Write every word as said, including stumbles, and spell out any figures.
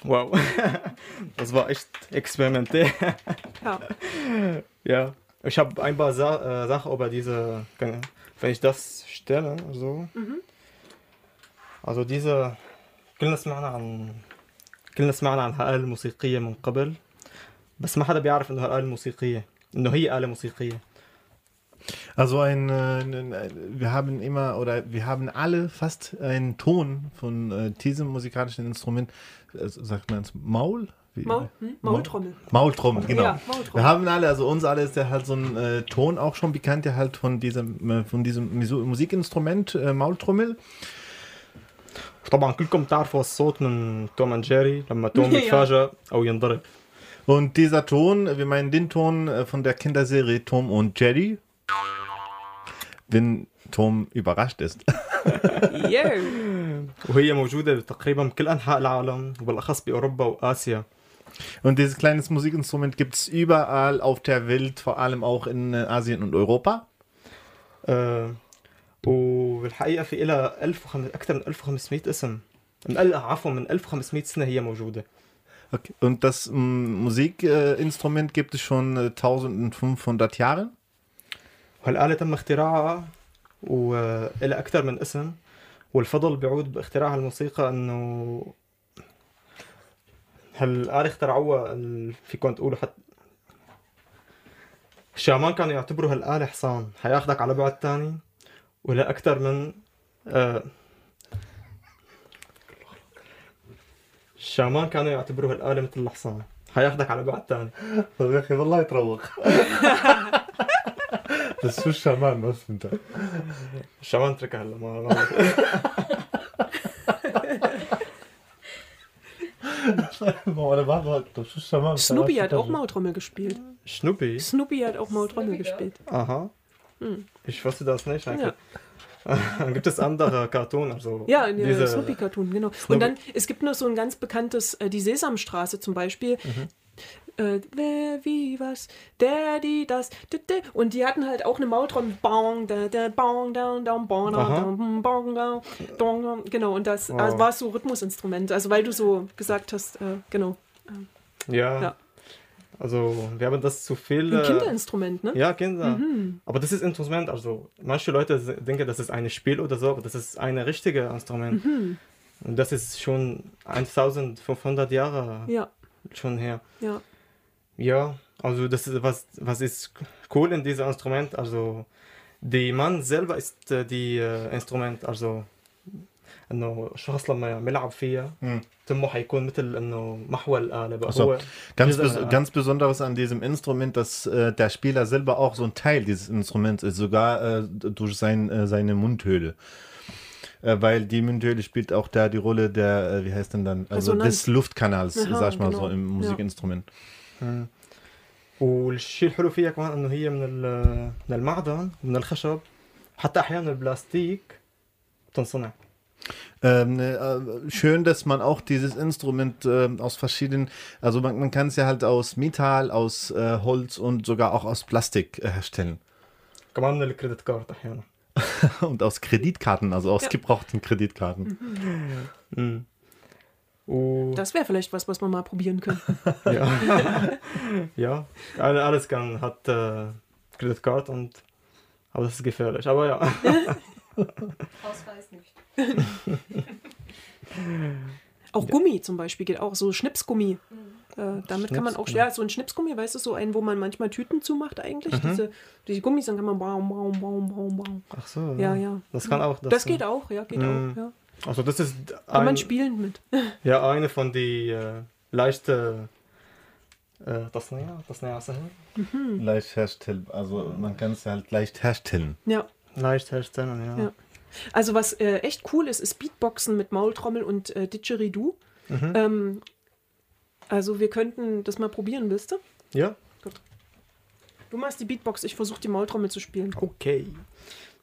Wow. Das war echt experimentell. Ja. Ja. Ich habe ein paar Sa- äh, Sachen über diese, wenn ich das stelle, so. Mhm. Also diese, كلنا سمعنا عن كلنا سمعنا عن هالآلة الموسيقية من قبل، بس ما حدا بيعرف إنه هالآلة الموسيقية، إنه هي آلة موسيقية. Also ein, äh, ein- wir haben immer oder wir haben alle fast einen Ton von äh, diesem musikalischen Instrument, äh, sagt man es Maul? Wie? Maul, hm? Maultrommel. Maultrommel, genau. Ja, Maultrommel. Wir haben alle, also uns alle ist ja halt so ein äh, Ton auch schon bekannt, der halt von diesem, äh, von diesem Misu- Musikinstrument äh, Maultrommel. طبعا كلكم تعرفوا الصوت من توم اند جيري لما توم Ja. يتفاجأ أو ينضرب. Und dieser Ton, wir meinen den Ton äh, von der Kinderserie Tom und Jerry, wenn Tom überrascht ist. Yeah. وهي موجودة تقريبا بكل أنحاء العالم وبالأخص بأوروبا وآسيا. Und dieses kleine Musikinstrument gibt es überall auf der Welt, vor allem auch in äh, Asien und Europa. آه وبالحقيقة في إلها ألف وخم... أكثر من ألف وخمسمية اسم. من أل... عفوا من ألف وخمسمية سنة هي موجودة. Okay. Und das m, Musikinstrument gibt es schon äh, eintausendfünfhundert Jahre. وهالآلة تم اختراعها وإلها أكثر من اسم، والفضل بيعود باختراع الموسيقى إنه هالآلة اخترعوها ال... فيكم تقولوا حتى الشامان كانوا يعتبروا هالآلة حصان حياخدك على بعد تاني، ولا أكثر من آه... الشامان كانوا يعتبروا هالآلة مثل الحصان حياخدك على بعد تاني. طب يا أخي والله يتروق. Das ist Schaman, was für ein الشامان تركها هلا ما Snoopy hat auch Maultrommel gespielt. Snoopy? Snoopy hat auch Maultrommel gespielt. Aha. Hm. Ich wusste das nicht eigentlich. Ja. Dann gibt es andere Cartoon, also Ja, in diese der Snoopy-Cartoon, genau. Und dann, es gibt noch so ein ganz bekanntes, äh, die Sesamstraße zum Beispiel. Äh, wer, wie, was, der, die, das, d, d. Und die hatten halt auch eine Maultrommel. Bong, da, da, bong, down, down, bong, down, Aha. down, bong, down, dong, dong. Genau, und das Wow. also war so Rhythmusinstrument. Also, weil du so gesagt hast, äh, genau. Ja. Ja. Also wir haben das zu viel. Ein äh, Kinderinstrument, ne? Ja, Kinder. Mhm. Aber das ist Instrument. Also manche Leute se- denken, das ist ein Spiel oder so, aber das ist ein richtiges Instrument. Mhm. Und das ist schon eintausendfünfhundert Jahre Ja, schon her. ja. Ja, also das ist was, was ist cool in diesem Instrument. Also die Mann selber ist äh, die äh, Instrument. Also انه الشخص لما يعمل يلعب فيها Hm. تمه حيكون مثل انه محور الآلة بقى Ach so. هو Ganz, جزء bes من الآلة. ganz Besonderes an diesem Instrument, dass äh, der Spieler selber auch so ein Teil dieses Instruments ist, sogar äh, durch sein, äh, seine Mundhöhle. Äh, weil die Mundhöhle spielt auch da die Rolle der, äh, wie heißt denn dann, also Resonanz. des Luftkanals, Aha, sag ich mal genau. so, im Ja. Musikinstrument. مم. والشيء الحلو فيها كمان انه هي من ال- من المعدن ومن الخشب حتى احيانا البلاستيك بتنصنع. Ähm, äh, schön, dass man auch dieses Instrument äh, aus verschiedenen, also man, man kann es ja halt aus Metall, aus äh, Holz und sogar auch aus Plastik äh, herstellen. كمان من الكريدت كارد احيانا. Und aus Kreditkarten, also aus Ja. gebrauchten Kreditkarten. مم. و... Das wäre vielleicht was, was wir mal probieren könnten. ja. ja, all- alles kann hat äh, Credit Card und aber das ist gefährlich. Aber ja. Ausweis nicht. Auch Gummi zum Beispiel geht auch, so Schnipsgummi. Äh, damit kann man auch, Schnipsgummi. ja, so ein Schnipsgummi, weißt du, so einen, wo man manchmal Tüten zumacht eigentlich. Diese, diese Gummis, dann kann man baum, baum, baum, baum, baum. Ach so. Ja, ja. Das kann auch. Das geht auch, ja, geht Mm. auch, ja. Also das ist Kann ein, man spielen mit. ja eine von die äh, leichte äh, تصنيع تصنيع سهل. Leicht herstellen, also man kann es halt leicht herstellen. Ja. Leicht herstellen, ja. Ja. Also was äh, echt cool ist, ist Beatboxen mit Maultrommel und äh, Didgeridoo. Mhm. Ähm, also wir könnten das mal probieren, willst du? Ja. Du machst die Beatbox, ich versuche die Maultrommel zu spielen. Okay.